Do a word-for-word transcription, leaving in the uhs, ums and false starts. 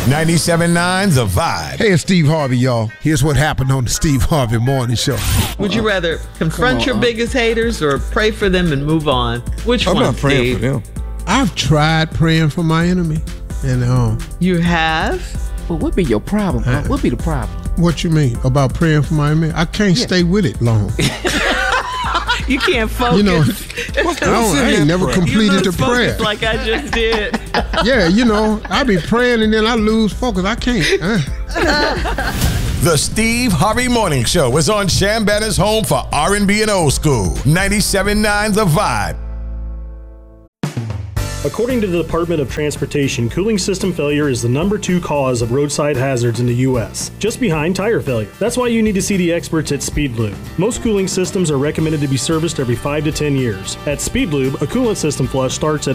ninety-seven point nine The Vibe. Hey, it's Steve Harvey, y'all. Here's what happened on the Steve Harvey Morning Show. Would you rather confront your biggest haters or pray for them and move on? Which I'm one, not praying Steve? for them. I've tried praying for my enemy. And um, You have? Well, what be your problem? Huh? What be the problem? what you mean about praying for my enemy? I can't Yeah. stay with it long. You can't focus. You know, I, don't, I ain't never you completed lose the prayer. focus like I just did. Yeah, you know, I be praying and then I lose focus. I can't. Uh. The Steve Harvey Morning Show is on Shambanna's home for R and B and old school. ninety-seven point nine The Vibe. According to the Department of Transportation, cooling system failure is the number two cause of roadside hazards in the U S, just behind tire failure. That's why you need to see the experts at Speedlube. Most cooling systems are recommended to be serviced every five to ten years. At Speedlube, a coolant system flush starts at